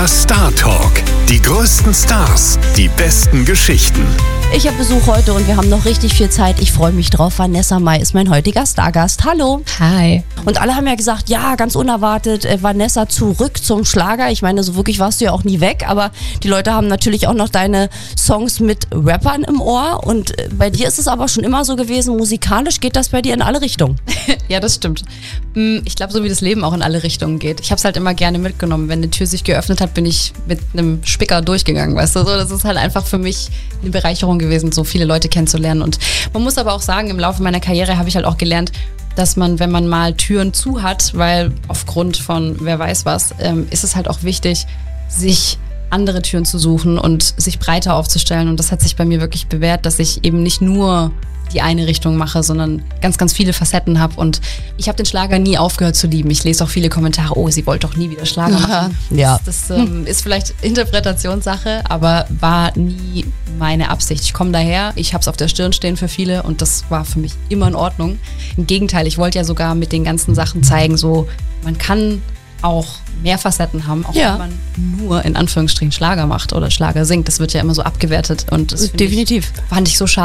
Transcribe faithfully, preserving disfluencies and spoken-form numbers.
Der Star Talk. Die größten Stars, die besten Geschichten. Ich habe Besuch heute und wir haben noch richtig viel Zeit. Ich freue mich drauf. Vanessa Mai ist mein heutiger Stargast. Hallo. Hi. Und alle haben ja gesagt, ja, ganz unerwartet, äh, Vanessa zurück zum Schlager. Ich meine, so wirklich warst du ja auch nie weg, aber die Leute haben natürlich auch noch deine Songs mit Rappern im Ohr. Und äh, bei dir ist es aber schon immer so gewesen, musikalisch geht das bei dir in alle Richtungen. Ja, das stimmt. Ich glaube, so wie das Leben auch in alle Richtungen geht. Ich habe es halt immer gerne mitgenommen. Wenn eine Tür sich geöffnet hat, bin ich mit einem Spicker durchgegangen, weißt du? So, das ist halt einfach für mich eine Bereicherung gewesen, so viele Leute kennenzulernen. Und man muss aber auch sagen, im Laufe meiner Karriere habe ich halt auch gelernt, dass man, wenn man mal Türen zu hat, weil aufgrund von wer weiß was, ähm, ist es halt auch wichtig, sich andere Türen zu suchen und sich breiter aufzustellen. Und das hat sich bei mir wirklich bewährt, dass ich eben nicht nur die eine Richtung mache, sondern ganz, ganz viele Facetten habe. Und ich habe den Schlager nie aufgehört zu lieben. Ich lese auch viele Kommentare, oh, sie wollte doch nie wieder Schlager machen. Ja. Das, das ähm, ist vielleicht Interpretationssache, aber war nie meine Absicht. Ich komme daher, ich habe es auf der Stirn stehen für viele und das war für mich immer in Ordnung. Im Gegenteil, ich wollte ja sogar mit den ganzen Sachen zeigen, so man kann auch mehr Facetten haben, auch ja. wenn man nur in Anführungsstrichen Schlager macht oder Schlager singt. Das wird ja immer so abgewertet und das definitiv ich, fand ich so schade.